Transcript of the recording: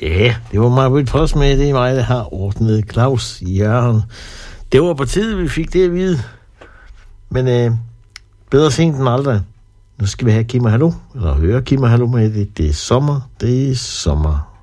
Ja, det var Maj-Britt Post med. Det er mig, der har ordnet Claus Jørgen. Det var på tide, vi fik det at vide. Men bedre sent end aldrig. Nu skal vi have Kim og Hallo, eller høre Kim og Hallo med det. Det er sommer, det er sommer.